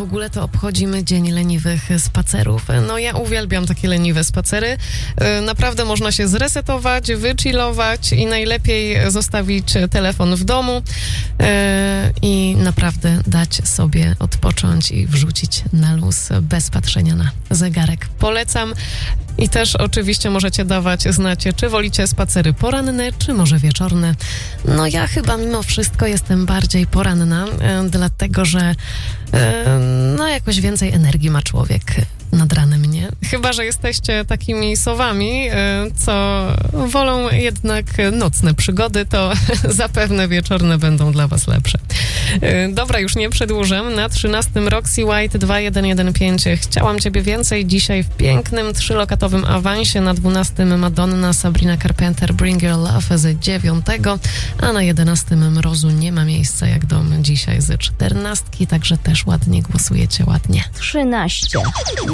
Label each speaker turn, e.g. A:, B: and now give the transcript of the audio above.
A: ogóle to obchodzimy Dzień Leniwych Spacerów. No ja uwielbiam takie leniwe spacery. Naprawdę można się zresetować, wychillować i najlepiej zostawić telefon w domu i naprawdę dać sobie odpocząć i wrzucić na luz bez patrzenia na zegarek. Polecam. I też oczywiście możecie dawać znać, czy wolicie spacery poranne, czy może wieczorne. No ja chyba mimo wszystko jestem bardziej poranna, dlatego że jakoś więcej energii ma człowiek nad ranem, nie? Chyba że jesteście takimi sowami, co wolą jednak nocne przygody, to zapewne wieczorne będą dla was lepsze. Dobra, już nie przedłużam. Na 13 Roxy White 2115 Chciałam Ciebie więcej. Dzisiaj w pięknym 3-lokatowym awansie. Na 12 Madonna, Sabrina Carpenter, Bring Your Love z 9, a na 11 Mrozu Nie ma miejsca jak dom dzisiaj z 14, także też ładnie głosujecie, ładnie.
B: 13.